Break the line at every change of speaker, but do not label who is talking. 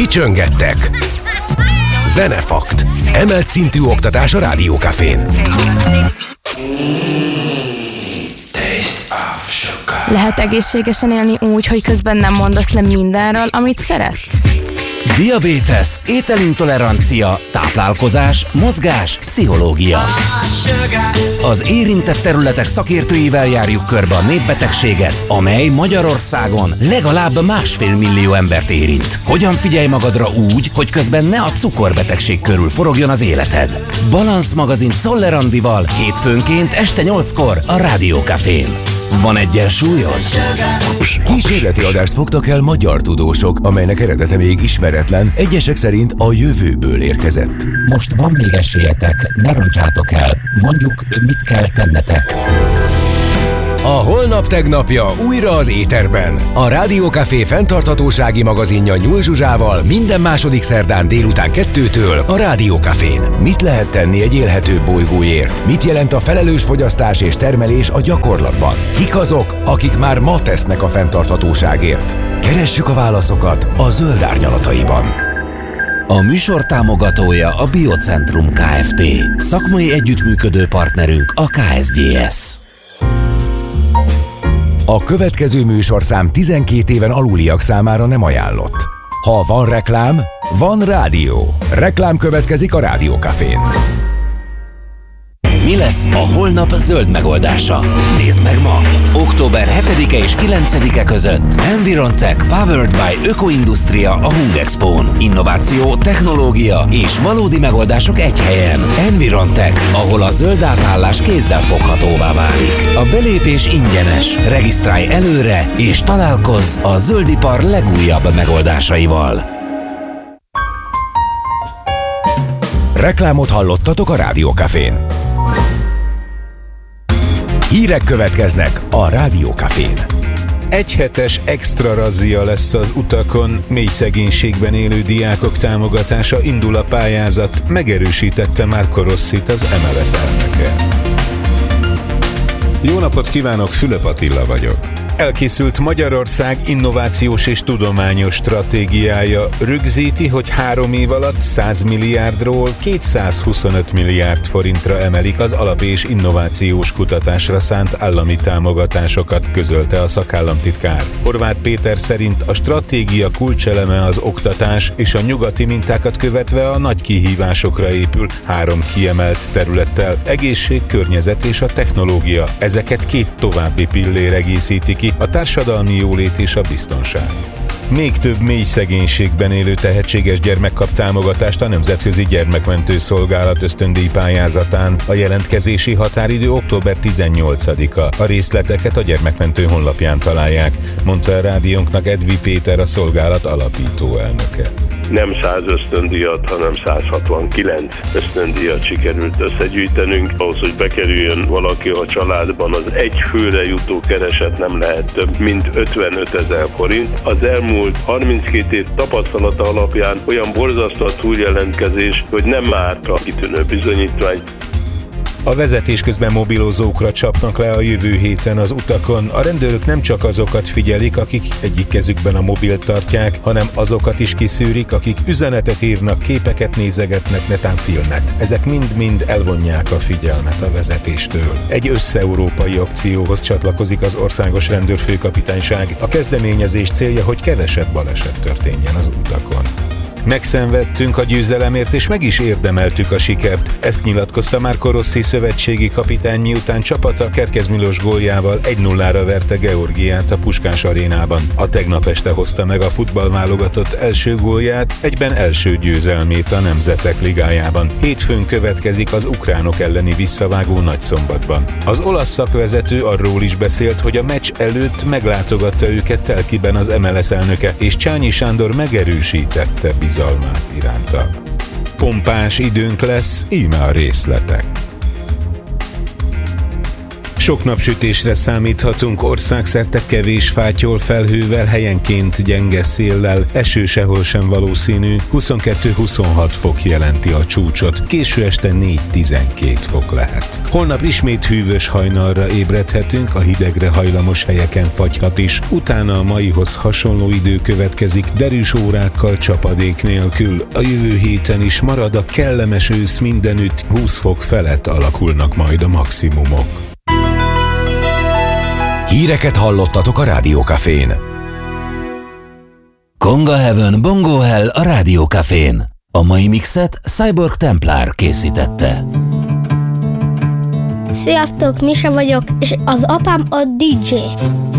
Kicsöngettek. Zenefakt. Emelt szintű oktatás a Rádiókafén.
Lehet egészségesen élni úgy, hogy közben nem mondasz le mindenről, amit szeretsz?
Diabétesz, ételintolerancia, táplálkozás, mozgás, pszichológia. Az érintett területek szakértőivel járjuk körbe a népbetegséget, amely Magyarországon legalább 1,5 millió embert érint. Hogyan figyelj magadra úgy, hogy közben ne a cukorbetegség körül forogjon az életed? Balansz magazin Czoller Andival hétfőnként este 8-kor a Rádiókafén. Van egyensúlyod?
Kísérleti adást fogtak el magyar tudósok, amelynek eredete még ismeretlen, egyesek szerint a jövőből érkezett.
Most van még esélyetek, ne roncsátok el. Mondjuk, mit kell tennetek.
A holnap tegnapja újra az éterben. A Rádiókafé fenntarthatósági magazinja Nyúl Zsuzsával minden második szerdán délután 2-től a Rádiókafén. Mit lehet tenni egy élhetőbb bolygóért? Mit jelent a felelős fogyasztás és termelés a gyakorlatban? Kik azok, akik már ma tesznek a fenntarthatóságért? Keressük a válaszokat a Zöld Árnyalataiban.
A műsor támogatója a Biocentrum Kft. Szakmai együttműködő partnerünk a KSGS.
A következő műsorszám 12 éven aluliak számára nem ajánlott. Ha van reklám, van rádió. Reklám következik a Rádiókafén.
Mi lesz a holnap zöld megoldása? Nézd meg ma! Október 7-e és 9-e között Environtech Powered by Ökoindustria a Hungexpón. Innováció, technológia és valódi megoldások egy helyen. Environtech, ahol a zöld átállás kézzel foghatóvá válik. A belépés ingyenes. Regisztrálj előre és találkozz a zöldipar legújabb megoldásaival.
Reklámot hallottatok a Rádiókafén. Hírek következnek a Rádiókafén.
Egyhetes extra razzia lesz az utakon, mély szegénységben élő diákok támogatása, indul a pályázat, megerősítette Marco Rossit az MLS elnöke. Jó napot kívánok, Fülöp Attila vagyok. Elkészült Magyarország innovációs és tudományos stratégiája. Rögzíti, hogy 3 év alatt 100 milliárdról 225 milliárd forintra emelik az alap- és innovációs kutatásra szánt állami támogatásokat, közölte a szakállamtitkár. Horváth Péter szerint a stratégia kulcseleme az oktatás, és a nyugati mintákat követve a nagy kihívásokra épül 3 kiemelt területtel: egészség, környezet és a technológia. Ezeket 2 további pillér egészíti ki, a társadalmi jólét és a biztonság. Még több mély szegénységben élő tehetséges gyermek kap támogatást a Nemzetközi Gyermekmentő Szolgálat ösztöndíj pályázatán. A jelentkezési határidő október 18-a. A részleteket a Gyermekmentő honlapján találják, mondta a rádiónknak Edvi Péter, a szolgálat alapító elnöke.
Nem 100 ösztöndíjat, hanem 169 ösztöndíjat sikerült összegyűjtenünk. Ahhoz, hogy bekerüljön valaki a családban, az egy főre jutó kereset nem lehet több, mint 55 000 forint. Az elmúlt 32 év tapasztalata alapján olyan borzasztó a túljelentkezés, hogy nem árt a kitűnő bizonyítvány.
A vezetés közben mobilozókra csapnak le a jövő héten az utakon. A rendőrök nem csak azokat figyelik, akik egyik kezükben a mobilt tartják, hanem azokat is kiszűrik, akik üzenetet írnak, képeket nézegetnek, netán filmet. Ezek mind-mind elvonják a figyelmet a vezetéstől. Egy összeurópai akcióhoz csatlakozik az Országos Rendőrfőkapitányság. A kezdeményezés célja, hogy kevesebb baleset történjen az utakon. Megszenvedtünk a győzelemért, és meg is érdemeltük a sikert. Ezt nyilatkozta Marco Rossi szövetségi kapitány, miután csapata Kerkez Milos góljával 1-0-ra verte Georgiát a Puskás arénában. A tegnap este hozta meg a futballválogatott első gólját, egyben első győzelmét a Nemzetek Ligájában. Hétfőn következik az ukránok elleni visszavágó Nagyszombatban. Az olasz szakvezető arról is beszélt, hogy a meccs előtt meglátogatta őket Telkiben az MLS elnöke, és Csányi Sándor megerősítette bizalmát iránta. Pompás időnk lesz, íme a részletek. Sok napsütésre számíthatunk, országszerte kevés fátyol felhővel, helyenként gyenge széllel, eső sehol sem valószínű, 22-26 fok jelenti a csúcsot, késő este 4-12 fok lehet. Holnap ismét hűvös hajnalra ébredhetünk, a hidegre hajlamos helyeken fagyhat is, utána a maihoz hasonló idő következik, derűs órákkal csapadék nélkül. A jövő héten is marad a kellemes ősz mindenütt, 20 fok felett alakulnak majd a maximumok.
Híreket hallottatok a Rádió Cafén.
Konga Heaven Bongo Hell a Rádió Cafén. A mai mixet Cyborg Templar készítette.
Sziasztok, Misa vagyok, és az apám a DJ.